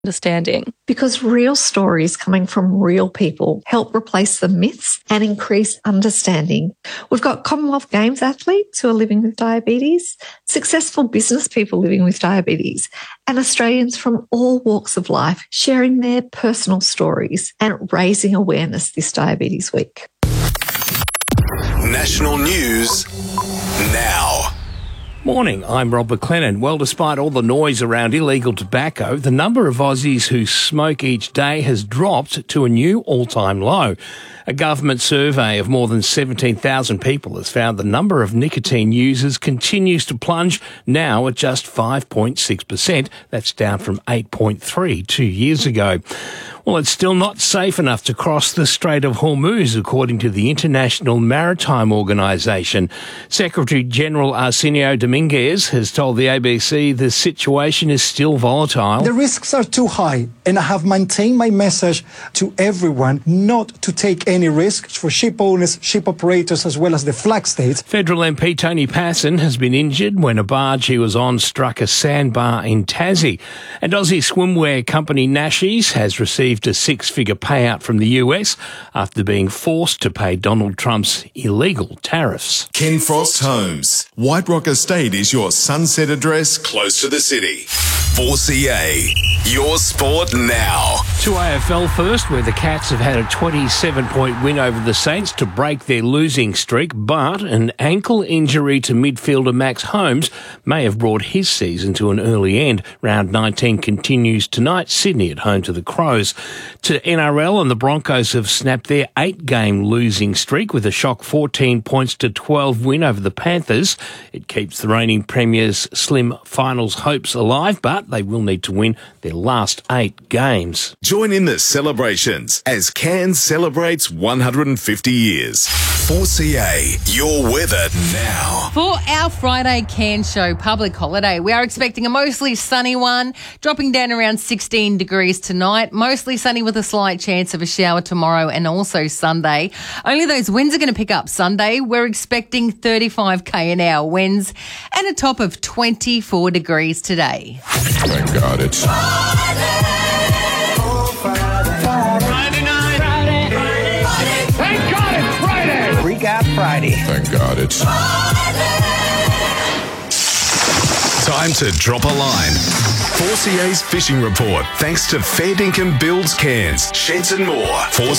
understanding. Because real stories coming from real people help replace the myths and increase understanding. We've got Commonwealth Games athletes who are living with diabetes, successful business people living with diabetes, and Australians from all walks of life sharing their personal stories and raising awareness this Diabetes Week. National news now. Morning, I'm Rob McLennan. Well, despite all the noise around illegal tobacco, the number of Aussies who smoke each day has dropped to a new all-time low. A government survey of more than 17,000 people has found the number of nicotine users continues to plunge, now at just 5.6%. That's down from 8.3 2 years ago. Well, it's still not safe enough to cross the Strait of Hormuz, according to the International Maritime Organization. Secretary-General Arsenio Dominguez has told the ABC the situation is still volatile. The risks are too high, and I have maintained my message to everyone not to take any risks for ship owners, ship operators, as well as the flag states. Federal MP Tony Passon has been injured when a barge he was on struck a sandbar in Tassie. And Aussie swimwear company Nashies has received a six-figure payout from the US after being forced to pay Donald Trump's illegal tariffs. Ken Frost Homes. White Rock Estate is your sunset address close to the city. 4CA, your sport now. To AFL first, where the Cats have had a 27-point win over the Saints to break their losing streak, but an ankle injury to midfielder Max Holmes may have brought his season to an early end. Round 19 continues tonight, Sydney at home to the Crows. To NRL, and the Broncos have snapped their 8-game losing streak with a shock 14 points to 12 win over the Panthers. It keeps the reigning premiers' slim finals hopes alive, but they will need to win their last 8 games. Join in the celebrations as Cairns celebrates 150 years. 4CA, your weather now. For our Friday Cairns show public holiday, we are expecting a mostly sunny one, dropping down around 16 degrees tonight, mostly sunny with a slight chance of a shower tomorrow and also Sunday. Only those winds are going to pick up Sunday. We're expecting 35k an hour winds and a top of 24 degrees today. Thank God it's Friday night. Thank God it's Friday. Recap Friday. Thank God it's time to drop a line. 4CA's fishing report, thanks to Fair Dinkum Builds Cairns, Sheds and more.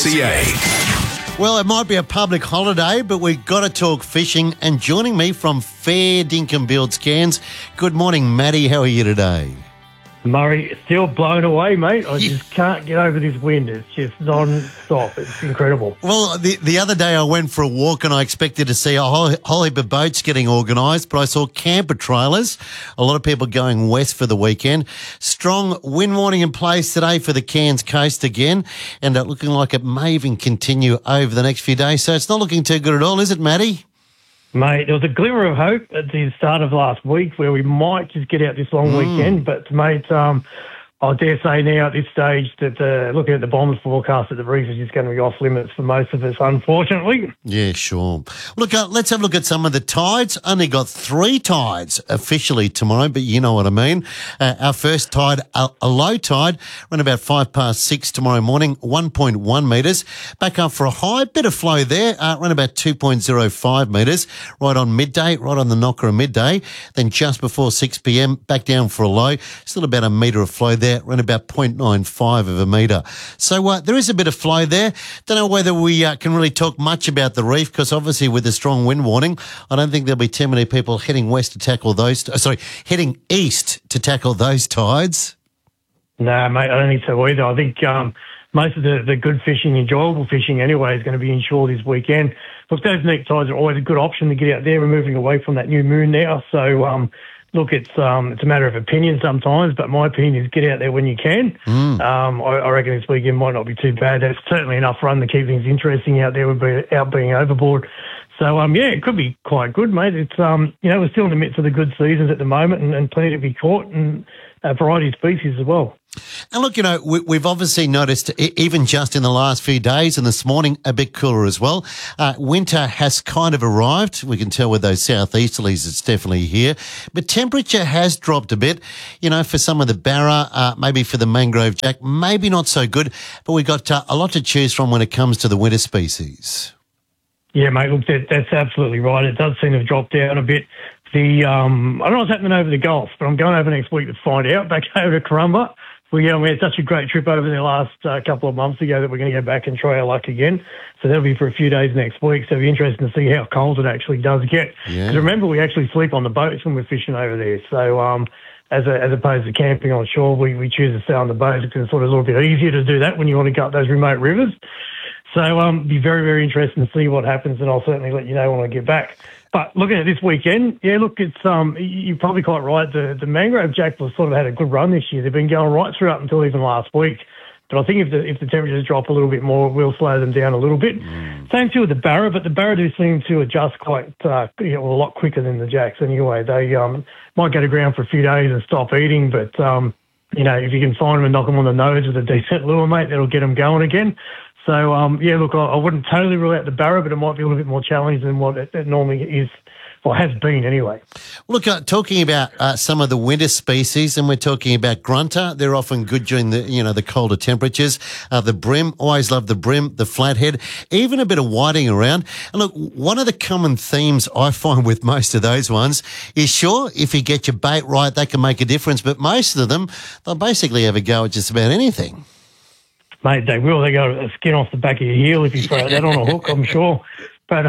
4CA. Well, it might be a public holiday, but we've got to talk fishing. And joining me from Fair Dinkum Builds Cairns, good morning, Matty. How are you today? Murray, still blown away, mate. I just can't get over this wind. It's just non-stop. It's incredible. Well, the other day I went for a walk and I expected to see a whole heap of boats getting organised, but I saw camper trailers, a lot of people going west for the weekend. Strong wind warning in place today for the Cairns coast again, and looking like it may even continue over the next few days. So it's not looking too good at all, is it, Matty? Mate, there was a glimmer of hope at the start of last week where we might just get out this long weekend. But, mate, I dare say now at this stage that looking at the bombs forecast that the reef is just going to be off limits for most of us, unfortunately. Yeah, sure. Look, let's have a look at some of the tides. Only got 3 tides officially tomorrow, but you know what I mean. Our first tide, a low tide, around about 6:05 tomorrow morning, 1.1 metres. Back up for a high, bit of flow there, around about 2.05 metres, right on midday, right on the knocker of midday. Then just before 6 p.m, back down for a low, still about a metre of flow there, around about 0.95 of a metre. So there is a bit of flow there. Don't know whether we can really talk much about the reef, because obviously with the strong wind warning, I don't think there'll be too many people heading west to tackle those, heading east to tackle those tides. No, mate, I don't think so either. I think most of the good fishing, enjoyable fishing anyway, is going to be inshore this weekend. Look, those neck tides are always a good option to get out there. We're moving away from that new moon now, so look, it's a matter of opinion sometimes, but my opinion is get out there when you can. I reckon this weekend might not be too bad. There's certainly enough run to keep things interesting out there without being overboard. So, it could be quite good, mate. It's, we're still in the midst of the good seasons at the moment and plenty to be caught and a variety of species as well. And look, we've obviously noticed, even just in the last few days and this morning, a bit cooler as well. Winter has kind of arrived. We can tell with those southeasterlies, it's definitely here. But temperature has dropped a bit, for some of the Barra, maybe for the mangrove jack, maybe not so good. But we've got a lot to choose from when it comes to the winter species. Yeah, mate, look, that's absolutely right. It does seem to have dropped down a bit. I don't know what's happening over the Gulf, but I'm going over next week to find out, back over to Corumba. We had such a great trip over there last couple of months ago that we're going to go back and try our luck again. So that'll be for a few days next week. So it'll be interesting to see how cold it actually does get. Because remember, we actually sleep on the boats when we're fishing over there. So as opposed to camping on shore, we choose to stay on the boat because it's sort of a little bit easier to do that when you want to go up those remote rivers. So be very, very interesting to see what happens, and I'll certainly let you know when I get back. But looking at this weekend, it's you're probably quite right. The mangrove jack have sort of had a good run this year. They've been going right through up until even last week. But I think if the temperatures drop a little bit more, we'll slow them down a little bit. Same too with the Barra, but the Barra do seem to adjust quite a lot quicker than the jacks anyway. They might go to ground for a few days and stop eating, but if you can find them and knock them on the nose with a decent lure, mate, that'll get them going again. So, look, I wouldn't totally rule out the Barra, but it might be a little bit more challenging than what it normally is, or has been anyway. Look, talking about some of the winter species, and we're talking about grunter. They're often good during the colder temperatures. The brim, always love the brim, the flathead, even a bit of whiting around. And look, one of the common themes I find with most of those ones is, sure, if you get your bait right, that can make a difference, but most of them, they'll basically have a go at just about anything. Mate, they will. They go a skin off the back of your heel if you throw that on a hook, I'm sure. But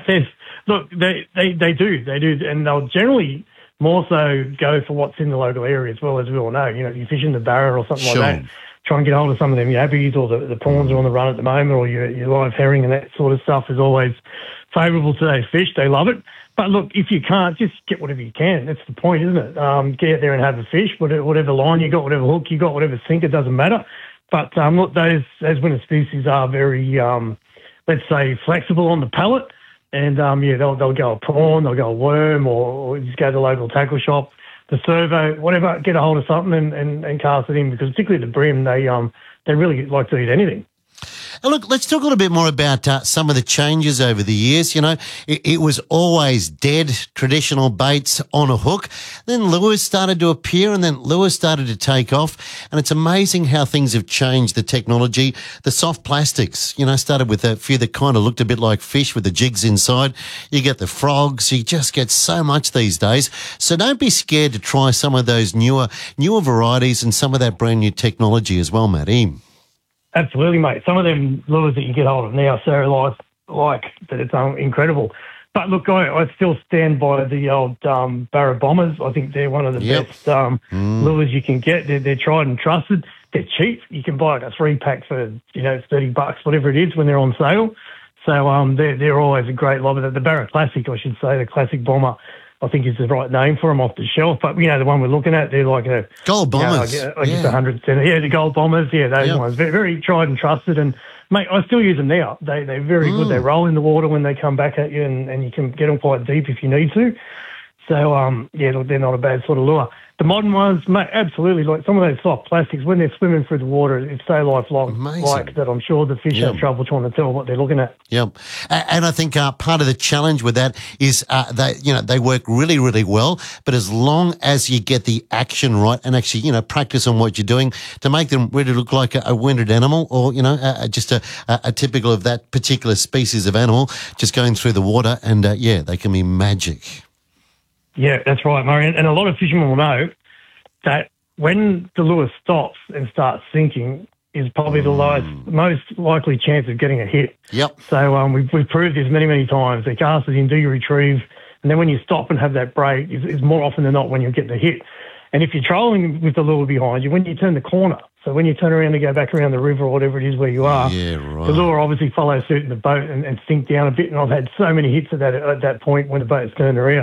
look, they do, and they'll generally more so go for what's in the local area as well, as we all know. You fish in the Barra or something like that, try and get hold of some of them yabbies, or the prawns are on the run at the moment, or your live herring and that sort of stuff is always favourable to those fish. They love it. But look, if you can't, just get whatever you can. That's the point, isn't it? Get out there and have a fish, whatever line you got, whatever hook you got, whatever sink, it doesn't matter. But look, those winter species are very, let's say, flexible on the palate. And, they'll go a prawn, they'll go a worm, or just go to the local tackle shop, the servo, whatever, get a hold of something and cast it in. Because particularly the brim, they really like to eat anything. And look, let's talk a little bit more about some of the changes over the years. It was always dead traditional baits on a hook. Then lures started to appear, and then lures started to take off. And it's amazing how things have changed, the technology. The soft plastics, started with a few that kind of looked a bit like fish with the jigs inside. You get the frogs. You just get so much these days. So don't be scared to try some of those newer varieties and some of that brand new technology as well, Matty. Absolutely, mate. Some of them lures that you get hold of now are so like that it's incredible. But look, I still stand by the old Barra Bombers. I think they're one of the best lures you can get. They're tried and trusted. They're cheap. You can buy a 3-pack for $30, whatever it is, when they're on sale. So they're always a great lobber. The Barra Classic, I should say, the Classic Bomber, I think is the right name for them off the shelf. But, the one we're looking at, they're like a... Gold Bombers. I guess 100 cent. Yeah, the Gold Bombers. Yeah, those ones. Very, very tried and trusted. And, mate, I still use them now. They're very good. They roll in the water when they come back at you, and you can get them quite deep if you need to. So, look, they're not a bad sort of lure. The modern ones, mate, absolutely. Like some of those soft plastics, when they're swimming through the water, it's so lifelong, like that I'm sure the fish have trouble trying to tell what they're looking at. Yep. And I think part of the challenge with that is they work really, really well, but as long as you get the action right and actually, practice on what you're doing to make them really look like a wintered animal, or, just a typical of that particular species of animal just going through the water, and, they can be magic. Yeah, that's right, Murray. And a lot of fishermen will know that when the lure stops and starts sinking is probably the most likely chance of getting a hit. Yep. So we've proved this many, many times. They cast it in, do you retrieve, and then when you stop and have that break, is more often than not when you get the hit. And if you're trolling with the lure behind you, when you turn the corner, so when you turn around to go back around the river or whatever it is where you are, the lure obviously follows suit in the boat and sink down a bit. And I've had so many hits at that point when the boat's turned around.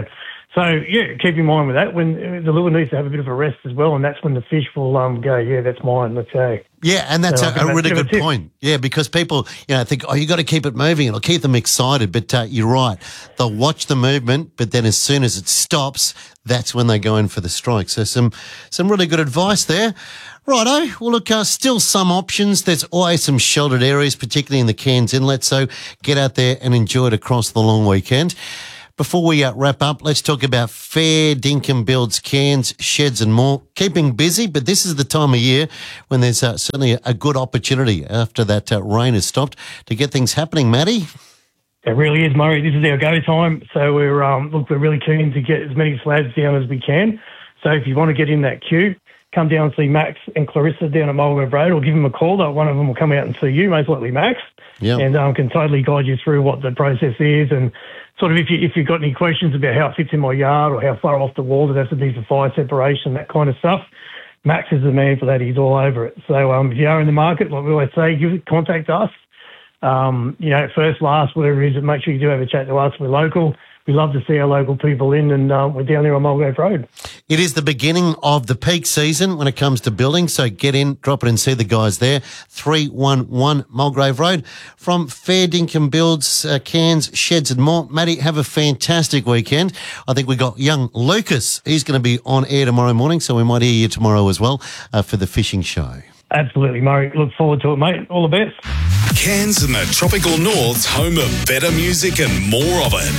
So, yeah, keep in mind with that, when the lure needs to have a bit of a rest as well, and that's when the fish will go, yeah, that's mine, let's go. Yeah, and that's So I think a really that's a good tip. point. Yeah, because people, think, you got to keep it moving. It'll keep them excited. But you're right. They'll watch the movement, but then as soon as it stops, that's when they go in for the strike. So some really good advice there. Righto. Well, look, still some options. There's always some sheltered areas, particularly in the Cairns Inlet. So get out there and enjoy it across the long weekend. Before we wrap up, let's talk about Fair Dinkum Builds, Cairns, Sheds and more. Keeping busy, but this is the time of year when there's certainly a good opportunity after that rain has stopped to get things happening, Matty. It really is, Murray. This is our go time. So we're really keen to get as many slabs down as we can. So if you want to get in that queue, come down and see Max and Clarissa down at Mulgrave Road, or give them a call. One of them will come out and see you, most likely Max, and can totally guide you through what the process is, and sort of if you've got any questions about how it fits in my yard or how far off the wall it has to be for fire separation, that kind of stuff. Max is the man for that. He's all over it. So if you are in the market, like we always say, contact us. First, last, whatever it is, make sure you do have a chat to us. We're local. We love to see our local people in, and we're down there on Mulgrave Road. It is the beginning of the peak season when it comes to building, so get in, drop it and see the guys there. 311 Mulgrave Road. From Fair Dinkum Builds, Cairns, Sheds and more. Matty, have a fantastic weekend. I think we got young Lucas. He's going to be on air tomorrow morning, so we might hear you tomorrow as well for the fishing show. Absolutely, Murray. Look forward to it, mate. All the best. Cairns and the tropical north's home of better music and more of it.